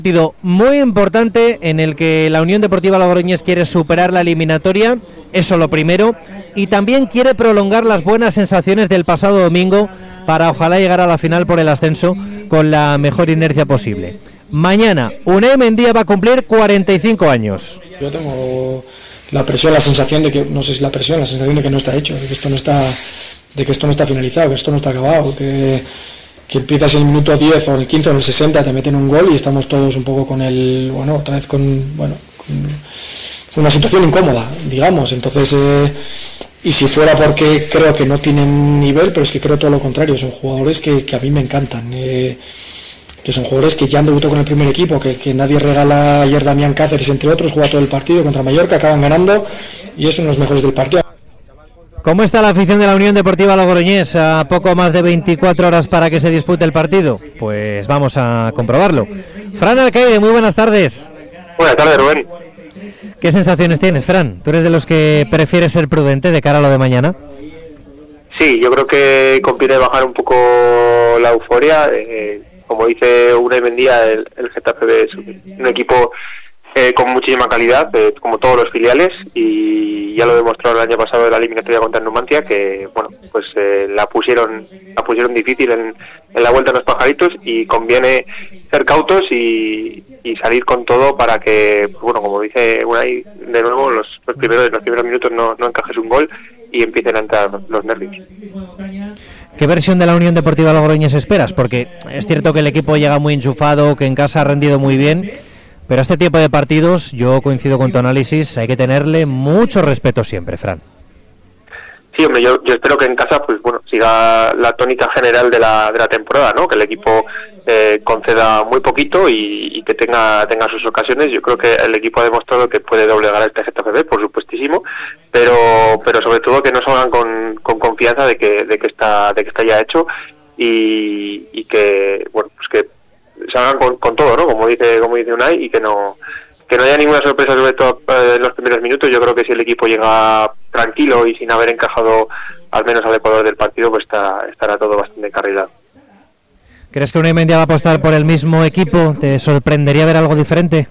Partido muy importante en el que la Unión Deportiva Logroñés quiere superar la eliminatoria, eso lo primero, y también quiere prolongar las buenas sensaciones del pasado domingo para ojalá llegar a la final por el ascenso con la mejor inercia posible. Mañana, Unai Mendía va a cumplir 45 años. Yo tengo la presión, la sensación de que, no sé si la presión, la sensación de que no está hecho, de que esto no está finalizado, que esto no está acabado, que empiezas el minuto 10 o el 15 o el 60, te meten un gol y estamos todos un poco con otra vez con una situación incómoda, digamos. Entonces, y si fuera porque creo que no tienen nivel, pero es que creo todo lo contrario, son jugadores que a mí me encantan, que son jugadores que ya han debutado con el primer equipo, que nadie regala. Ayer Damián Cáceres, entre otros, juega todo el partido contra Mallorca, acaban ganando y es uno de los mejores del partido. ¿Cómo está la afición de la Unión Deportiva Logroñés a poco más de 24 horas para que se dispute el partido? Pues vamos a comprobarlo. Fran Alcaide, muy buenas tardes. Buenas tardes, Rubén. ¿Qué sensaciones tienes, Fran? ¿Tú eres de los que prefieres ser prudente de cara a lo de mañana? Sí, yo creo que conviene bajar un poco la euforia. Como dice Unai Mendía, el Getafe es un equipo con muchísima calidad, como todos los filiales, y ya lo demostró el año pasado en la eliminatoria contra el Numancia, que la pusieron difícil en la vuelta a los pajaritos, y conviene ser cautos y salir con todo para que, como dice Unai, de nuevo los primeros minutos no encajes un gol y empiecen a entrar los nervios. ¿Qué versión de la Unión Deportiva Logroñés esperas? Porque es cierto que el equipo llega muy enchufado, que en casa ha rendido muy bien, pero a este tipo de partidos, yo coincido con tu análisis, hay que tenerle mucho respeto siempre, Fran. Sí, hombre, yo espero que en casa siga la tónica general de la temporada, ¿no? Que el equipo conceda muy poquito y que tenga sus ocasiones. Yo creo que el equipo ha demostrado que puede doblegar a este Getafe, por supuestísimo, pero sobre todo que no salgan con confianza de que está ya hecho y que que salgan con todo, ¿no? Como dice Unai, y que no haya ninguna sorpresa, sobre todo en los primeros minutos. Yo creo que si el equipo llega tranquilo y sin haber encajado al menos al Ecuador del partido, pues estará todo bastante encarrilado. ¿Crees que Unai Mendía va a apostar por el mismo equipo? ¿Te sorprendería ver algo diferente?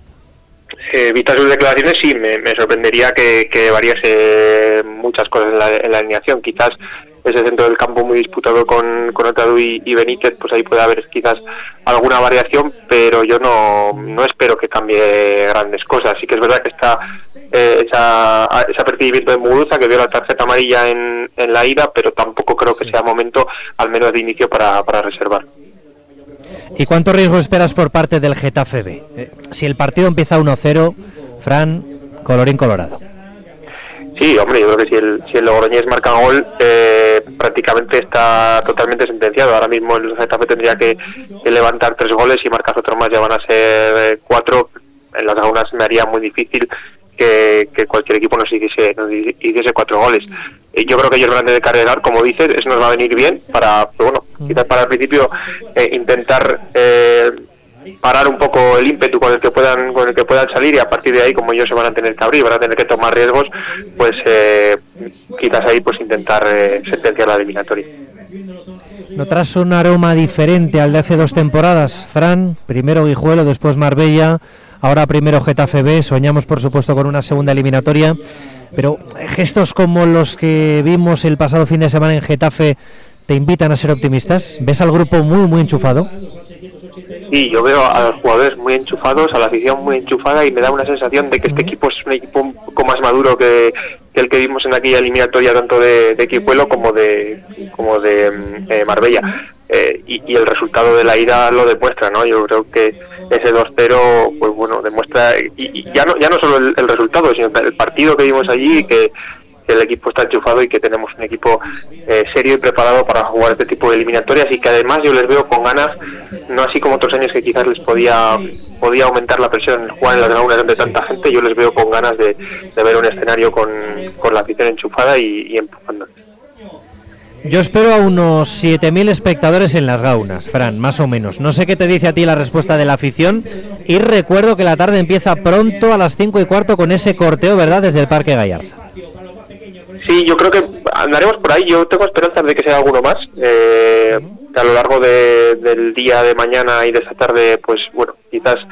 Vistas sus declaraciones, sí, me sorprendería que variase muchas cosas en la alineación. Quizás ese centro del campo muy disputado con Otadú y Benítez, pues ahí puede haber quizás alguna variación, pero yo no espero que cambie grandes cosas. Sí que es verdad que está ese apercibimiento de Muguruza, que vio la tarjeta amarilla en la ida, pero tampoco creo que sea momento, al menos de inicio, para reservar. ¿Y cuánto riesgo esperas por parte del Getafe B? Si el partido empieza 1-0, Fran, colorín colorado. Sí, hombre, yo creo que si el Logroñés marca gol, prácticamente está totalmente sentenciado. Ahora mismo el Getafe tendría que levantar 3 goles, y marcas otro más ya van a ser 4. En las Gaunas me haría muy difícil que cualquier equipo nos hiciese 4 goles. Yo creo que ellos van a cargar, como dices, eso nos va a venir bien para, quizás para el principio intentar parar un poco el ímpetu con el que puedan salir, y a partir de ahí, como ellos se van a tener que abrir, van a tener que tomar riesgos, pues quizás ahí pues intentar sentenciar la eliminatoria. ¿Notarás un aroma diferente al de hace 2 temporadas, Fran? Primero Guijuelo, después Marbella, ahora primero Getafe B. Soñamos, por supuesto, con una segunda eliminatoria, pero gestos como los que vimos el pasado fin de semana en Getafe te invitan a ser optimistas. ¿Ves al grupo muy, muy enchufado? Sí, yo veo a los jugadores muy enchufados, a la afición muy enchufada, y me da una sensación de que este equipo es un equipo un poco más maduro que el que vimos en aquella eliminatoria, tanto de Guijuelo como de Marbella. Y el resultado de la ida lo demuestra, ¿no? Yo creo que ese 2-0 pues demuestra, y ya no solo el resultado, sino el partido que vimos allí, que el equipo está enchufado y que tenemos un equipo serio y preparado para jugar este tipo de eliminatorias, y que además yo les veo con ganas, no así como otros años que quizás les podía aumentar la presión jugar en las Gaunas ante tanta gente. Yo les veo con ganas de ver un escenario con la afición enchufada y empujando. Yo espero a unos 7.000 espectadores en las Gaunas, Fran, más o menos. No sé qué te dice a ti la respuesta de la afición, y recuerdo que la tarde empieza pronto a las 5:15 con ese corteo, ¿verdad?, desde el Parque Gallarza. Sí, yo creo que andaremos por ahí. Yo tengo esperanzas de que sea alguno más. a lo largo del día de mañana y de esta tarde, pues bueno, quizás